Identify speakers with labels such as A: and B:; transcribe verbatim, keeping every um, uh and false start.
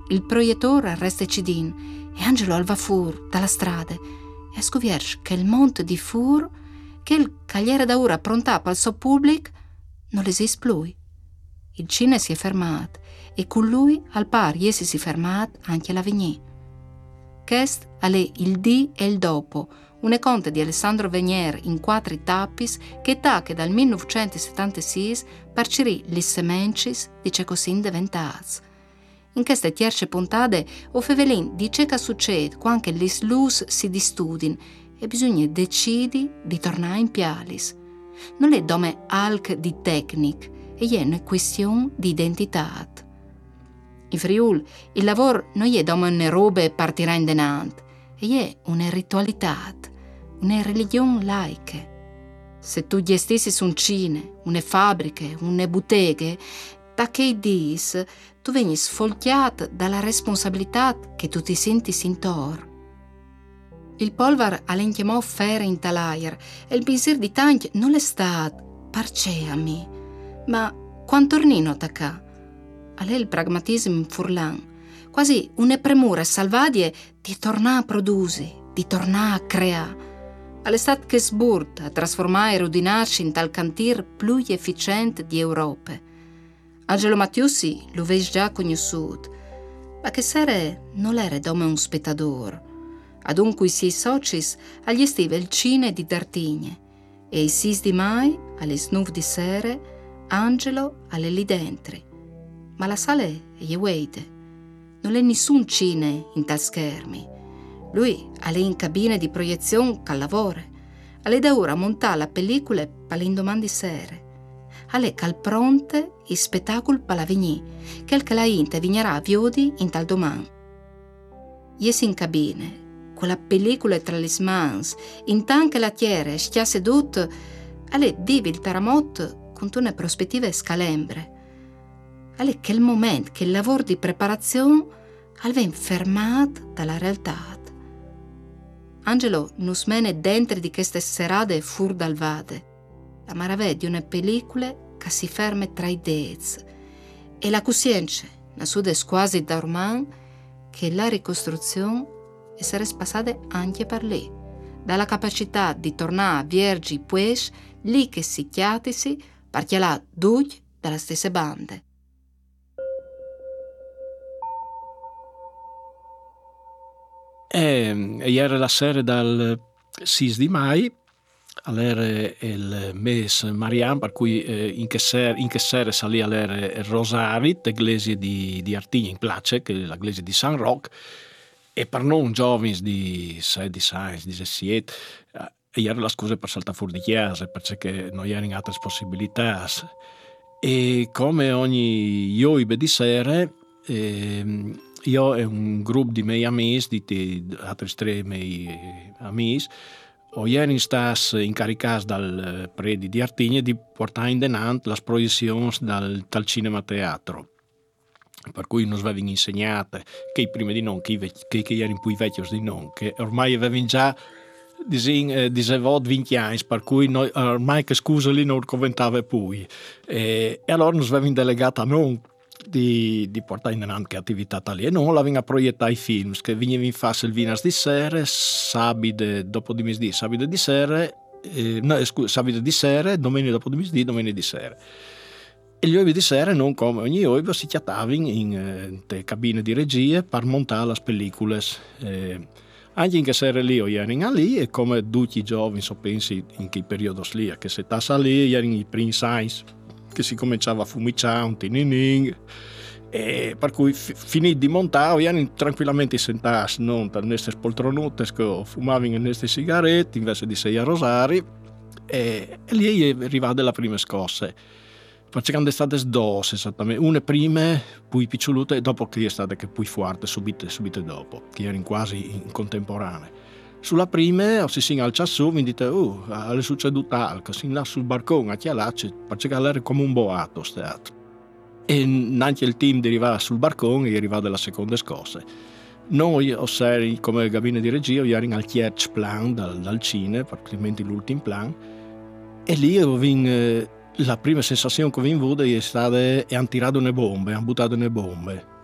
A: il proiettore resta cidin e Angelo al va fur dalla strada e scopre che il monte di fur che il cagliere da ora approntato al suo pubblico non esiste più. Il cine si è fermato e con lui al pari essi si è fermato anche l'Avigny. Questo è il di e il dopo, un conto di Alessandro Venier in quattro tappis che tacche dal millenovecentosettantasei parcirì le semencis di ciò così diventati. In queste terze puntate o fevelin dice che succede quando le lus si distudin e bisogna decidere di tornare in pialis. Non è dome alc di tecnic, e è una questione di identità. In Friul il lavoro non è come una roba e partirà in denant, è una ritualità, una religione laica. Se tu gestissi un cine, una fabbrica, una botteghe, da che dis tu vieni sfolchiato dalla responsabilità che tu ti senti intorno. Il polvar all'inchiamò fere in talair e il pensiero di tanti non è stato parceami, ma quanto tornino tacca. A lei il pragmatismo furlan, quasi una premura salvadie di tornare a produrre, di tornare a creare. All'estate che sburta a trasformare e rodinarci in tal cantier più efficiente di Europa. Angelo Mattiussi lo vedi già conosciuto, ma che sere non era come un spettatore. Adunque i sei soci agli estive il cine di Dartigne e il sei di mai, alle nove di sera, Angelo alle lì dentro. Ma la sala è vuota. Non è nessun cine in tal schermi. Lui è in cabina di proiezione che lavora. È da ora a montare la pellicola per l'indomani di sera. È cal pronte il spettacolo per l'Avigny, che il che la inte vignerà a Viodi in tal domani. Iesi in cabina, con la pellicola tra le mans, intanto che la tiere stia seduta, è divi il taramotto con una prospettiva scalembre. È quel momento che il lavoro di preparazione viene fermato dalla realtà. Angelo non smene dentro di queste serate fur dal vade. La maraviglia di una pellicola che si ferma tra i dez e la coscienza, la sude quasi dormant, che la ricostruzione essere passata anche per lei, dalla capacità di tornare a viergi pues lì che si chiatisi perché là due dalla stessa bande.
B: E ieri la sera dal sei di mai all'era il mese Marian, per cui eh, in che sera in che sera salì all'era il Rosari, l'iglesia di, di Artigna in Place, che è l'iglesia di San Roque, e per noi giovani di sedici anni, diciassette, eh, ieri la scusa per saltare fuori di chiesa, perché non erano altre possibilità. E come ogni ioibe di sera, eh, io e un gruppo di miei amici, di, di altri tre miei amici, o ieri stas incaricati dal predi di Artigna di portare in denant le proiezioni dal, dal cinema teatro. Per cui non avevano insegnato che i primi di non, che, che, che erano più vecchi di non, che ormai avevano già dicevo venti anni, per cui noi, ormai che scusa lì non commentava più. E, e allora non avevano delegato a non di, di portare in avanti attività tali e non l'avevano a proiettare i film che venivano in fase il venerdì di sera, sabato dopo di mezzodì, sabato di sera, eh, no, scusa, sabato di sera, domenica dopo di mezzodì, domenica di sera. E gli ovi di sera, non come ogni ovo, si chiattavano in eh, cabine di regie per montare le pellicole. Eh, anche in che sera lì o erano lì, e come tutti i giovani, so pensi in che periodo lì, che se tassa lì, erano i primi signs che si cominciava a fumicciare un tinining, e per cui f- finiti di montare, erano tranquillamente sentati, non per queste poltronute che fumavano queste sigarette invece di sei a rosari, e, e lì è arrivata la prima scosse. Perché sono state due esattamente, una prima, poi picciolute, e dopo che è stata che poi forte, subito, subito dopo, che erano quasi in contemporanea. Sulla prima, si si alza su, mi dite, oh, è succeduto altro, si là sul barcone, a chialacce, perché era come un boato, stato. E anche il team derivava sul barcone e arrivava dalla seconda scossa. Noi, osservi, come cabina di regia, erano al Kierch plan dal, dal cine, praticamente l'ultimo plan, e lì avevo la prima sensazione che ho avuto è stata che hanno tirato le bombe, hanno buttato le bombe.